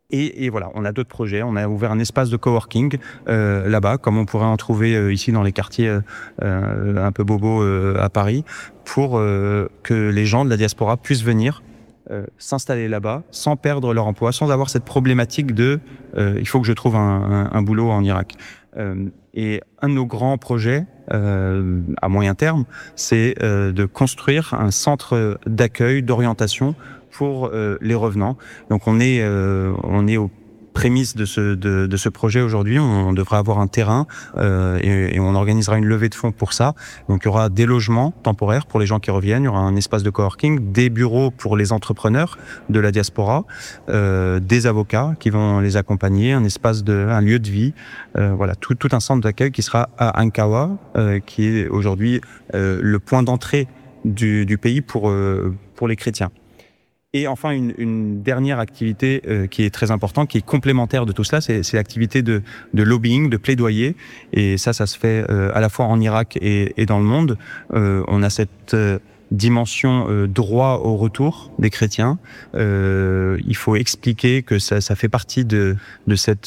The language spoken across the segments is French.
Et voilà, on a d'autres projets. On a ouvert un espace de coworking là-bas, comme on pourrait en trouver ici dans les quartiers un peu bobos à Paris, pour que les gens de la diaspora puissent venir s'installer là-bas sans perdre leur emploi, sans avoir cette problématique de il faut que je trouve un boulot en Irak. Et un de nos grands projets à moyen terme, c'est de construire un centre d'accueil, d'orientation pour les revenants. Donc on est aux prémices de ce projet aujourd'hui. On devrait avoir un terrain et on organisera une levée de fonds pour ça. Donc il y aura des logements temporaires pour les gens qui reviennent, il y aura un espace de coworking, des bureaux pour les entrepreneurs de la diaspora, des avocats qui vont les accompagner, un lieu de vie, voilà, tout un centre d'accueil qui sera à Ankawa, qui est aujourd'hui le point d'entrée du pays pour les chrétiens. Et enfin, une dernière activité qui est très importante, qui est complémentaire de tout cela, c'est l'activité de lobbying, de plaidoyer. Et ça se fait à la fois en Irak et dans le monde. On a cette dimension droit au retour des chrétiens. Il faut expliquer que ça fait partie de ces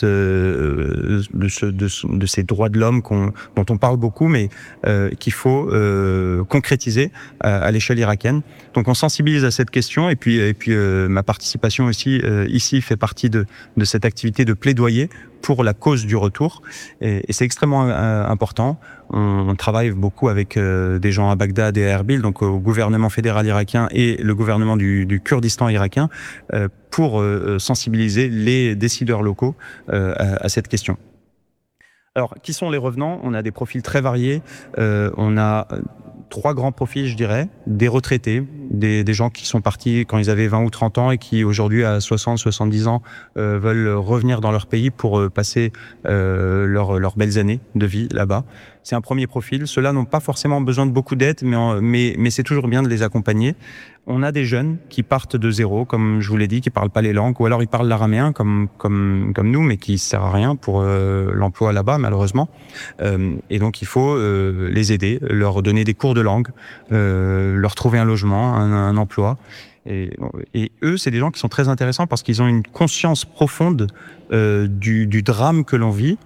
droits de l'homme dont on parle beaucoup, mais qu'il faut concrétiser à l'échelle irakienne. Donc on sensibilise à cette question et puis ma participation aussi ici fait partie de cette activité de plaidoyer pour la cause du retour et c'est extrêmement important. On travaille beaucoup avec des gens à Bagdad et à Erbil, donc au gouvernement fédéral irakien et le gouvernement du Kurdistan irakien pour sensibiliser les décideurs locaux à cette question. Alors, qui sont les revenants ? On a des profils très variés. On a 3 grands profils, je dirais. Des retraités, des gens qui sont partis quand ils avaient 20 ou 30 ans et qui aujourd'hui, à 60, 70 ans, veulent revenir dans leur pays pour passer leurs belles années de vie là-bas. C'est un premier profil. Ceux-là n'ont pas forcément besoin de beaucoup d'aide, mais c'est toujours bien de les accompagner. On a des jeunes qui partent de zéro, comme je vous l'ai dit, qui parlent pas les langues, ou alors ils parlent l'araméen comme nous, mais qui sert à rien pour l'emploi là-bas, malheureusement. Et donc il faut les aider, leur donner des cours de langue, leur trouver un logement, un emploi. Et eux, c'est des gens qui sont très intéressants parce qu'ils ont une conscience profonde du drame que l'on vit,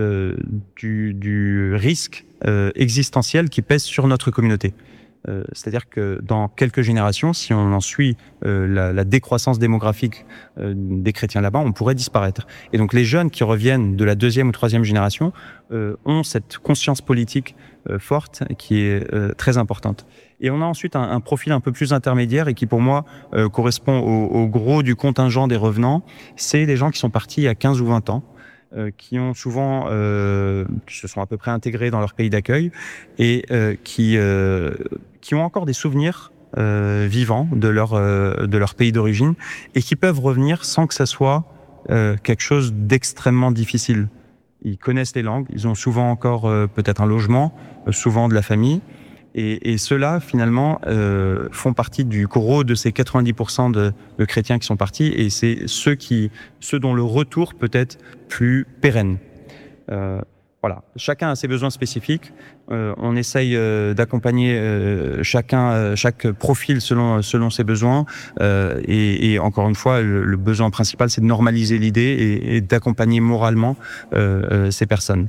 du risque existentiel qui pèse sur notre communauté. C'est-à-dire que dans quelques générations, si on en suit la décroissance démographique des chrétiens là-bas, on pourrait disparaître. Et donc les jeunes qui reviennent de la 2e ou 3e génération ont cette conscience politique forte qui est très importante. Et on a ensuite un profil un peu plus intermédiaire et qui pour moi correspond au gros du contingent des revenants. C'est les gens qui sont partis il y a 15 ou 20 ans. Qui ont souvent se sont à peu près intégrés dans leur pays d'accueil et qui ont encore des souvenirs vivants de leur pays d'origine et qui peuvent revenir sans que ça soit quelque chose d'extrêmement difficile. Ils connaissent les langues, ils ont souvent encore peut-être un logement, souvent de la famille. Et ceux-là, finalement, font partie du gros de ces 90% de chrétiens qui sont partis, et c'est ceux dont le retour peut être plus pérenne. Voilà, chacun a ses besoins spécifiques. On essaye d'accompagner chaque profil selon ses besoins. Et encore une fois, le besoin principal, c'est de normaliser l'idée et d'accompagner moralement ces personnes.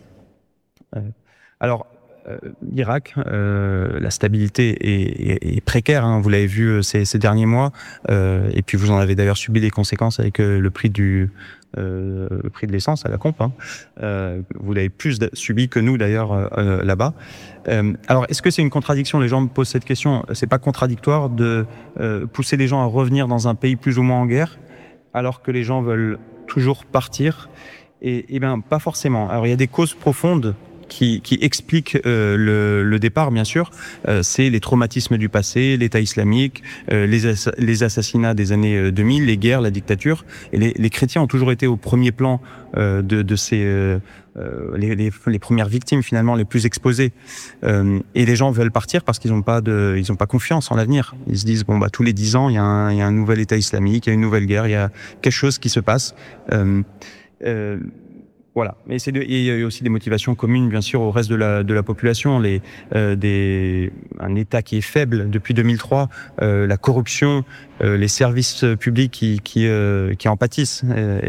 Alors, l'Irak, la stabilité est précaire, hein, vous l'avez vu ces derniers mois, et puis vous en avez d'ailleurs subi les conséquences avec le prix de l'essence à la pompe. Vous l'avez plus subi que nous d'ailleurs là-bas. Alors, est-ce que c'est une contradiction ? Les gens me posent cette question. C'est pas contradictoire de pousser les gens à revenir dans un pays plus ou moins en guerre, alors que les gens veulent toujours partir ? Et bien, pas forcément. Alors, il y a des causes profondes qui explique le départ, bien sûr. C'est les traumatismes du passé, l'État islamique, les assassinats des années 2000, les guerres, la dictature. Et les chrétiens ont toujours été au premier plan de ces les premières victimes, finalement, les plus exposées. Et les gens veulent partir parce qu'ils n'ont pas confiance en l'avenir. Ils se disent, tous les 10 ans, il y a un nouvel État islamique, il y a une nouvelle guerre, il y a quelque chose qui se passe. Voilà, mais il y a aussi des motivations communes, bien sûr, au reste de la population. Un État qui est faible depuis 2003, la corruption, les services publics qui en pâtissent.